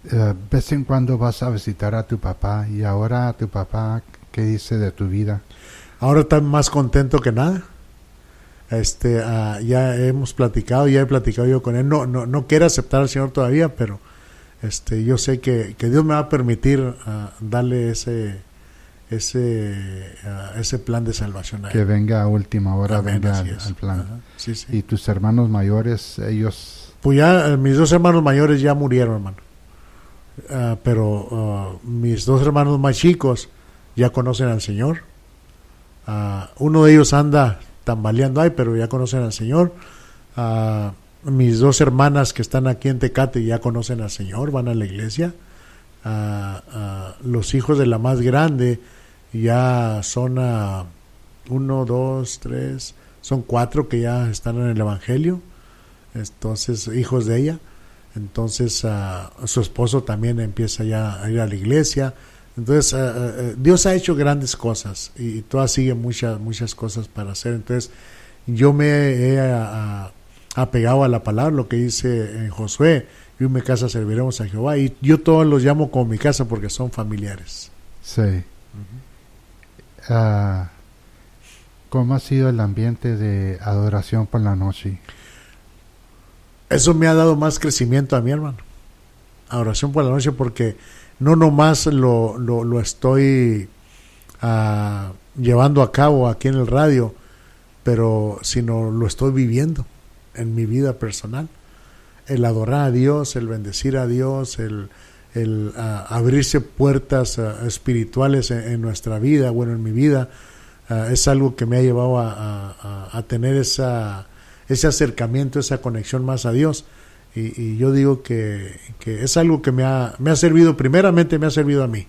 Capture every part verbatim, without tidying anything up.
Uh, vez en cuando vas a visitar a tu papá, y ahora tu papá, ¿qué dice de tu vida? Ahora está más contento que nada. Este, uh, ya hemos platicado, ya he platicado yo con él. No, no, no quiere aceptar al Señor todavía, pero este, yo sé que, que Dios me va a permitir uh, darle ese, ese, uh, ese plan de salvación a él. Que venga a última hora, Amén, venga al, al plan. Ajá, sí, sí. Y tus hermanos mayores, ellos. Pues ya uh, mis dos hermanos mayores ya murieron, hermano. Uh, pero uh, mis dos hermanos más chicos ya conocen al Señor. Uh, uno de ellos anda tambaleando ahí, pero ya conocen al Señor. Uh, mis dos hermanas que están aquí en Tecate ya conocen al Señor, van a la iglesia. Uh, uh, los hijos de la más grande ya son uh, uno, dos, tres, son cuatro que ya están en el Evangelio. Entonces, hijos de ella. Entonces uh, su esposo también empieza ya a ir a la iglesia. Entonces uh, uh, Dios ha hecho grandes cosas y, y todavía sigue muchas muchas cosas para hacer. Entonces yo me he uh, apegado a la palabra, lo que dice en Josué: yo y mi casa serviremos a Jehová. Y yo todos los llamo como mi casa porque son familiares. Sí. Uh-huh. uh, ¿Cómo ha sido el ambiente de adoración por la noche? Eso me ha dado más crecimiento a mi hermano. Adoración por la noche, porque no nomás lo, lo, lo estoy uh, llevando a cabo aquí en el radio, pero sino lo estoy viviendo en mi vida personal. El adorar a Dios, el bendecir a Dios, el, el uh, abrirse puertas uh, espirituales en, en nuestra vida, bueno, en mi vida, uh, es algo que me ha llevado a, a, a tener esa... ese acercamiento, esa conexión más a Dios, y, y yo digo que, que es algo que me ha, me ha servido, primeramente me ha servido a mí,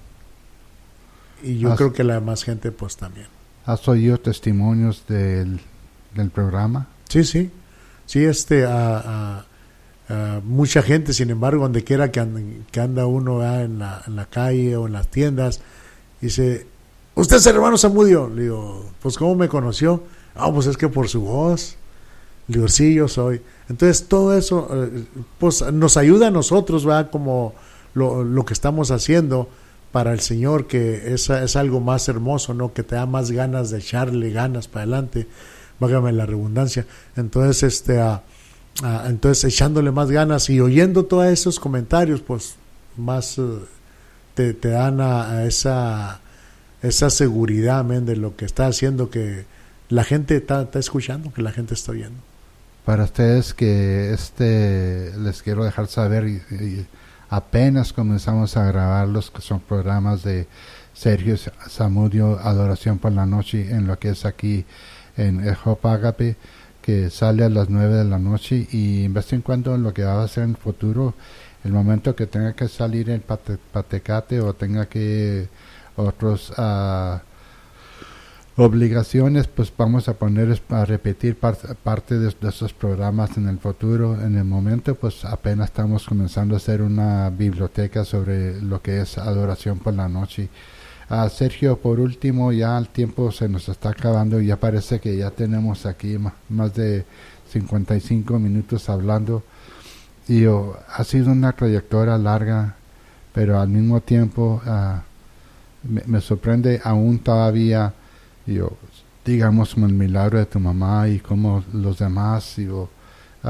y yo ¿Has, creo que la más gente pues también. ¿Has oído testimonios del, del programa? Sí, sí, sí, este, a, a, a mucha gente, sin embargo, donde quiera que, and, que anda uno ah, en, la, en la calle o en las tiendas, dice: ¿usted es el hermano Zamudio? Le digo: pues ¿cómo me conoció? Ah, pues es que por su voz. Le digo: sí, yo soy. Entonces todo eso eh, pues nos ayuda a nosotros, ¿verdad? Como lo, lo que estamos haciendo para el Señor, que es, es algo más hermoso, ¿no? Que te da más ganas de echarle ganas para adelante, vágame la redundancia. Entonces este uh, uh, entonces echándole más ganas y oyendo todos esos comentarios, pues más uh, te, te dan a, a esa esa seguridad, man, de lo que está haciendo, que la gente está, está escuchando, que la gente está oyendo. Para ustedes que este les quiero dejar saber, y, y apenas comenzamos a grabar los que son programas de Sergio Zamudio, Adoración por la Noche, en lo que es aquí en el Hope Agape, que sale a las nueve de la noche, y en vez en cuando lo que va a hacer en el futuro, el momento que tenga que salir en Pate, Patecate o tenga que otros uh, obligaciones, pues vamos a poner a repetir parte, parte de, de esos programas en el futuro. En el momento pues apenas estamos comenzando a hacer una biblioteca sobre lo que es adoración por la noche. Uh, Sergio, por último, ya el tiempo se nos está acabando y ya parece que ya tenemos aquí más, más de cincuenta y cinco minutos hablando, y oh, ha sido una trayectoria larga, pero al mismo tiempo uh, me, me sorprende aún todavía, yo, digamos, como el milagro de tu mamá y como los demás, yo, uh,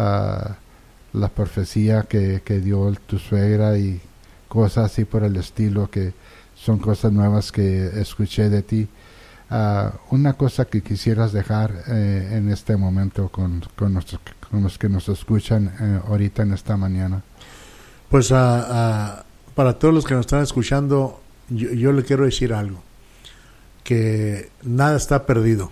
la profecía que, que dio tu suegra y cosas así por el estilo, que son cosas nuevas que escuché de ti. Uh, una cosa que quisieras dejar eh, en este momento con, con, nuestros, con los que nos escuchan eh, ahorita en esta mañana. Pues uh, uh, para todos los que nos están escuchando, yo, yo le quiero decir algo, que nada está perdido.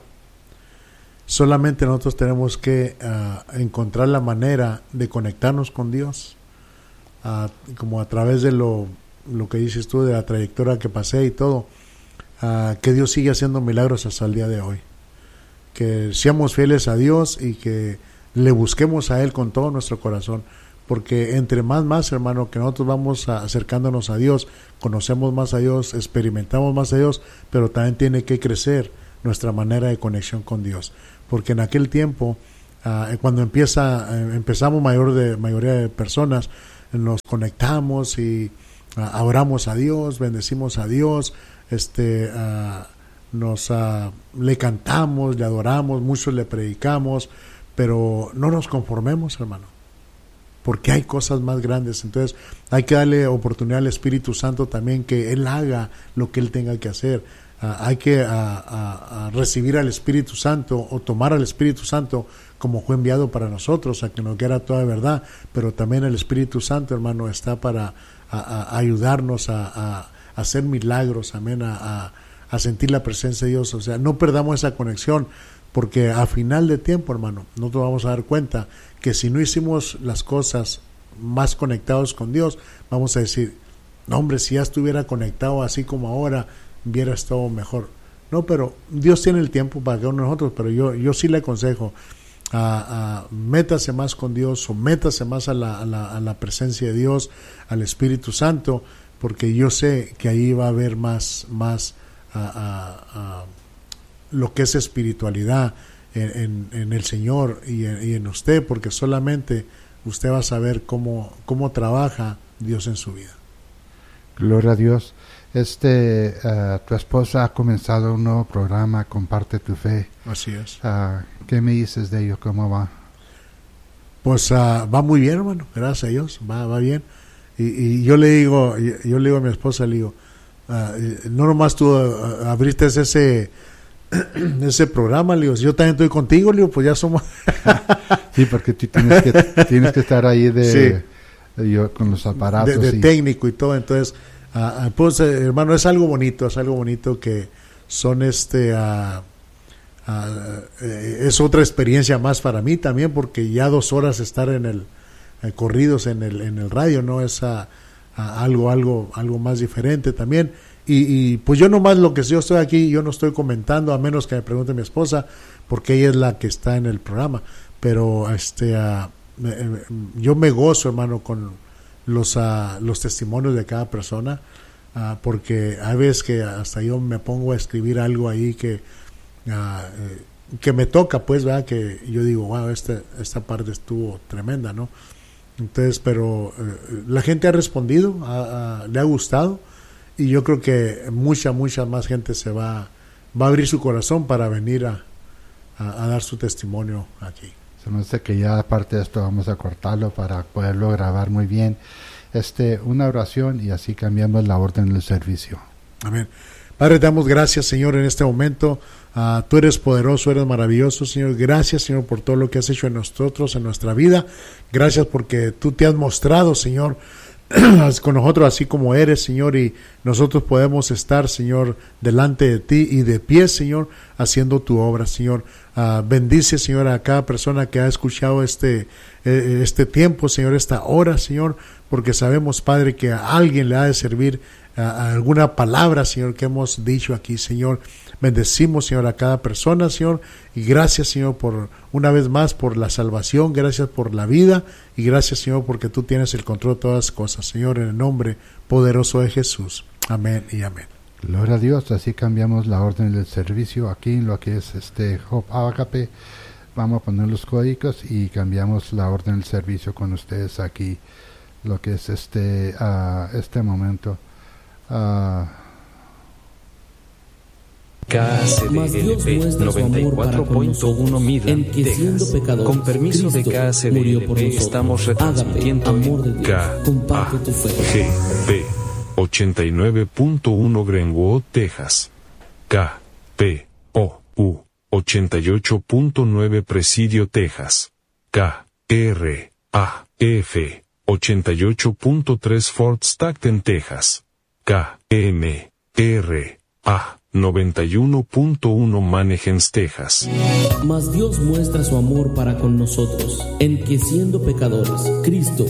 Solamente nosotros tenemos que uh, encontrar la manera de conectarnos con Dios, uh, como a través de lo, lo que dices tú, de la trayectoria que pasé y todo, uh, que Dios sigue haciendo milagros hasta el día de hoy. Que seamos fieles a Dios y que le busquemos a Él con todo nuestro corazón, porque entre más, más, hermano, que nosotros vamos a, acercándonos a Dios, conocemos más a Dios, experimentamos más a Dios, pero también tiene que crecer nuestra manera de conexión con Dios, porque en aquel tiempo, uh, cuando empieza, eh, empezamos mayor de, mayoría de personas, nos conectamos y uh, oramos a Dios, bendecimos a Dios, este, uh, nos uh, le cantamos, le adoramos, muchos le predicamos, pero no nos conformemos, hermano, porque hay cosas más grandes. Entonces hay que darle oportunidad al Espíritu Santo también, que Él haga lo que Él tenga que hacer. Uh, hay que uh, uh, uh, recibir al Espíritu Santo o tomar al Espíritu Santo como fue enviado para nosotros, a que nos quiera toda verdad, pero también el Espíritu Santo, hermano, está para a, a ayudarnos a, a, a hacer milagros, amén, a, a, a sentir la presencia de Dios. O sea, no perdamos esa conexión, porque a final de tiempo, hermano, nosotros vamos a dar cuenta que si no hicimos las cosas más conectados con Dios, vamos a decir, no, hombre, si ya estuviera conectado así como ahora, hubiera estado mejor. No, pero Dios tiene el tiempo para cada uno de nosotros, pero yo, yo sí le aconsejo, a, a, métase más con Dios, sométase más a la, a, la, a la presencia de Dios, al Espíritu Santo, porque yo sé que ahí va a haber más, más a, a, a lo que es espiritualidad en, en, en el Señor y en, y en usted, porque solamente usted va a saber cómo, cómo trabaja Dios en su vida. Gloria a Dios. Este, uh, tu esposa ha comenzado un nuevo programa, Comparte tu Fe. Así es. Uh, ¿Qué me dices de ello? ¿Cómo va? Pues uh, va muy bien, hermano, gracias a Dios, va, va bien. Y, y yo le digo, yo, yo le digo a mi esposa, le digo, uh, no nomás tú uh, abriste ese ese programa, le digo, yo también estoy contigo, le digo, pues ya somos. Sí, porque tú tienes que, tienes que estar ahí de, sí. yo, con los aparatos. De, de y... técnico y todo, entonces, uh, pues eh, hermano, es algo bonito, es algo bonito que son este, uh, uh, eh, es otra experiencia más para mí también, porque ya dos horas estar en el, eh, corridos en el, en el radio, ¿no? Es uh, uh, algo, algo, algo más diferente también. Y, y pues yo nomás lo que yo estoy aquí, yo no estoy comentando, a menos que me pregunte mi esposa, porque ella es la que está en el programa, pero este uh, eh, yo me gozo, hermano, con los uh, los testimonios de cada persona, uh, porque hay veces que hasta yo me pongo a escribir algo ahí que uh, eh, que me toca, pues, ¿verdad? Que yo digo, wow, este, esta parte estuvo tremenda, ¿no? Entonces, pero uh, la gente ha respondido, uh, uh, le ha gustado. Y yo creo que mucha, mucha más gente se va, va a abrir su corazón para venir a, a, a dar su testimonio aquí. Se me hace que ya aparte de esto vamos a cortarlo para poderlo grabar muy bien. Este, una oración y así cambiamos la orden del servicio. Amén. Padre, te damos gracias, Señor, en este momento. Uh, tú eres poderoso, eres maravilloso, Señor. Gracias, Señor, por todo lo que has hecho en nosotros, en nuestra vida. Gracias porque tú te has mostrado, Señor, con nosotros así como eres, Señor, y nosotros podemos estar, Señor, delante de ti y de pie, Señor, haciendo tu obra, Señor. Uh, bendice, Señor, a cada persona que ha escuchado este, eh, este tiempo, Señor, esta hora, Señor, porque sabemos, Padre, que a alguien le ha de servir uh, alguna palabra, Señor, que hemos dicho aquí, Señor. Bendecimos, Señor, a cada persona, Señor, y gracias, Señor, por una vez más por la salvación, gracias por la vida, y gracias, Señor, porque tú tienes el control de todas las cosas, Señor, en el nombre poderoso de Jesús. Amén y amén. Gloria a Dios. Así cambiamos la orden del servicio aquí en lo que es este Hope Agape. Vamos a poner los códigos y cambiamos la orden del servicio con ustedes aquí, lo que es este, uh, este momento. Uh, K C D L P noventa y cuatro punto uno Midland, Texas. Con permiso de K C D L P estamos retransmitiendo K A G P ochenta y nueve punto uno Greenwood, Texas. K P O U ochenta y ocho punto nueve Presidio, Texas. K R A F ochenta y ocho punto tres Fort Stockton, Texas. K M R A noventa y uno punto uno Manhegens, Texas. Mas Dios muestra su amor para con nosotros, en que siendo pecadores, Cristo